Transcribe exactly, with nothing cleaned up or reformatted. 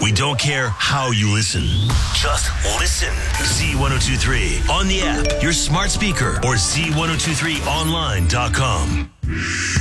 We don't care how you listen. Just listen. Z ten twenty-three on the app, your smart speaker, or Z ten twenty-three online dot com.